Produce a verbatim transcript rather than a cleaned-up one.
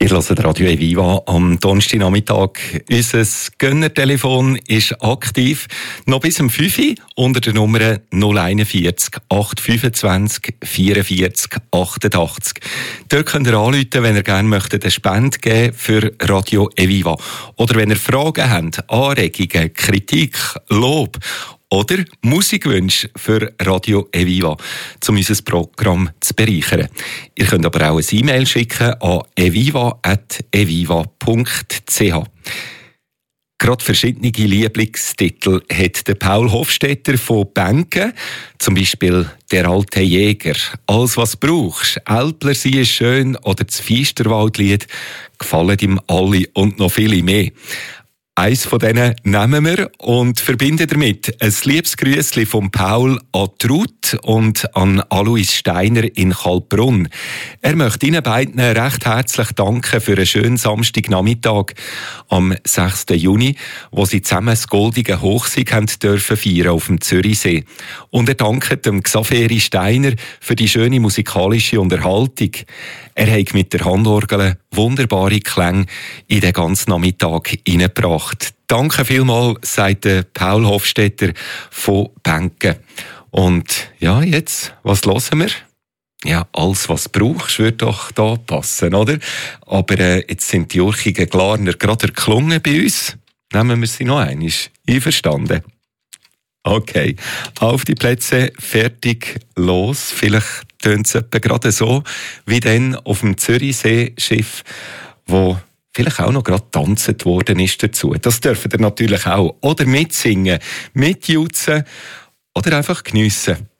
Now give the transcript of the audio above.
Ihr hört Radio Eviva am Donnerstagnachmittag. Unser Gönnertelefon ist aktiv. Noch bis um fünf Uhr unter der Nummer null einundvierzig achthundertfünfundzwanzig vierundvierzig achtundachtzig. Dort könnt ihr anrufen, wenn ihr gerne möchtet eine Spende geben für Radio Eviva. Oder wenn ihr Fragen habt, Anregungen, Kritik, Lob oder Musikwünsche für Radio Eviva, um unser Programm zu bereichern. Ihr könnt aber auch ein E-Mail schicken an eviva at eviva punkt c h. Gerade verschiedene Lieblingstitel hat der Paul Hofstetter von Benken, zum Beispiel «Der alte Jäger», «Alles was brauchst», «Älpler sie ist schön» oder das Fiesterwaldlied gefallen ihm alle und noch viele mehr. Eins von denen nehmen wir und verbinden damit ein liebes Grüßli von Paul an Ruth und an Alois Steiner in Kaltbrunn. Er möchte Ihnen beiden recht herzlich danken für einen schönen Samstagnachmittag am sechsten Juni, wo Sie zusammen das goldige Hochsieg haben dürfen feiern auf dem Zürichsee. Und er dankt dem Xaveri Steiner für die schöne musikalische Unterhaltung. Er hat mit der Handorgel wunderbare Klänge in den ganzen Nachmittag hineingebracht. Danke vielmals, sagt Paul Hofstetter von Benken. Und ja, jetzt, was hören wir? Ja, alles, was du brauchst, würde doch da passen, oder? Aber äh, jetzt sind die Urchigen Glarner gerade erklungen bei uns. Nehmen wir sie noch einmal. Einverstanden? Okay, auf die Plätze, fertig, los. Vielleicht tönt es etwa gerade so, wie dann auf dem Zürichsee-Schiff, wo vielleicht auch noch gerade tanzt worden ist dazu. Das dürft ihr natürlich auch. Oder mitsingen, mitjutzen oder einfach geniessen.